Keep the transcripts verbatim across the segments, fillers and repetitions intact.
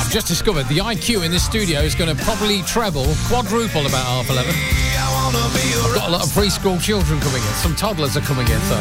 I've just discovered the I Q in this studio is going to probably treble, quadruple about half eleven. I've got a lot of preschool children coming in. Some toddlers are coming in, so...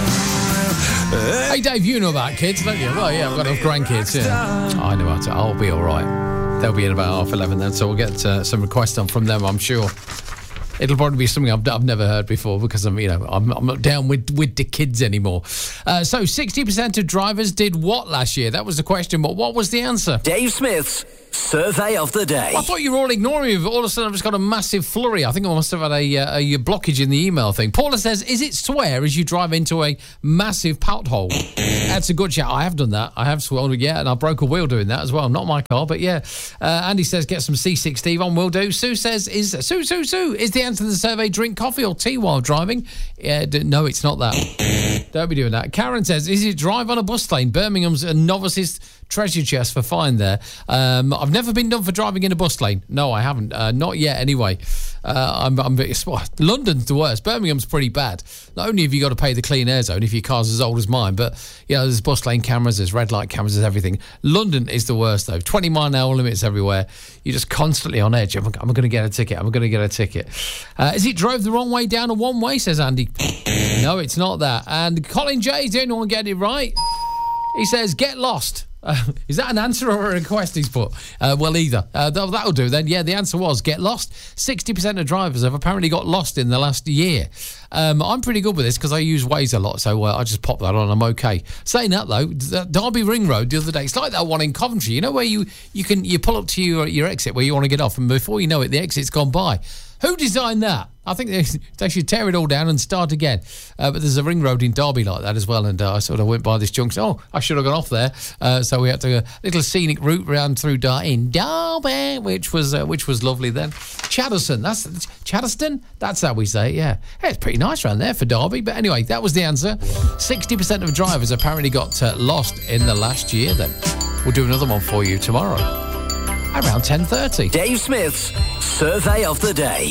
Hey, Dave, you know about kids, don't you? Well, yeah, I've got enough grandkids, yeah. I know about it. I'll be all right. They'll be in about half eleven then, so we'll get uh, some requests on from them, I'm sure. It'll probably be something I've, I've never heard before because I'm, you know, I'm, I'm not down with, with the kids anymore. Uh, so sixty percent of drivers did what last year? That was the question, but what was the answer? Dave Smith's Survey of the Day. I thought you were all ignoring me, but all of a sudden I've just got a massive flurry. I think I must have had a, a, a blockage in the email thing. Paula says, is it swear as you drive into a massive pothole? That's a good shout. I have done that. I have sworn, yeah, and I broke a wheel doing that as well. Not my car, but yeah. Uh, Andy says, get some C six Steve on, will do. Sue says, is Sue, Sue, Sue, is the answer to the survey drink coffee or tea while driving? Yeah, d- no, it's not that. Don't be doing that. Karen says, is it drive on a bus lane? Birmingham's a novice's treasure chest for fine there. Um, I've never been done for driving in a bus lane. No, I haven't. Uh, not yet, anyway. Uh, I'm, I'm London's the worst. Birmingham's pretty bad. Not only have you got to pay the clean air zone if your car's as old as mine, but you know there's bus lane cameras, there's red light cameras, there's everything. London is the worst though. twenty mile an hour limits everywhere. You're just constantly on edge. I'm, I'm going to get a ticket. I'm going to get a ticket. Uh, is it drove the wrong way down a one way? Says Andy. No, it's not that. And Colin J, is the only one getting it right? He says, get lost. Uh, is that an answer or a request he's put? Uh, well, either. Uh, that'll, that'll do then. Yeah, the answer was get lost. sixty percent of drivers have apparently got lost in the last year. Um, I'm pretty good with this because I use Waze a lot, so uh, I just pop that on. I'm okay. Saying that, though, Derby Ring Road the other day, it's like that one in Coventry, you know, where you, you can you pull up to your, your exit where you want to get off, and before you know it, the exit's gone by. Who designed that? I think they, they should tear it all down and start again. Uh, but there's a ring road in Derby like that as well, and uh, I sort of went by this junction. Oh, I should have gone off there. Uh, so we had to a little scenic route round through Dar- in Derby, which was uh, which was lovely then. Chaddeston, that's Chaddeston. That's how we say it. Yeah, hey, it's pretty nice around there for Derby. But anyway, that was the answer. sixty percent of drivers apparently got uh, lost in the last year. Then we'll do another one for you tomorrow around ten thirty. Dave Smith's Survey of the Day.